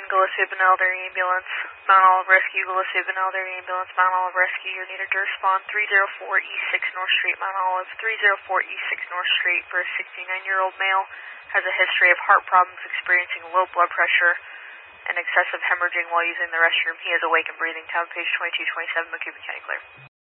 Gillespie Benelder Ambulance, Mount Olive Rescue, Gillespie Benelder Ambulance, Mount Olive Rescue. You're needed to respond 304 East 6 North Street, Mount Olive, 304 East 6 North Street for a 69-year-old male. Has a history of heart problems, experiencing low blood pressure, and excessive hemorrhaging while using the restroom. He is awake and breathing. Town page 2227, Macomb County clear.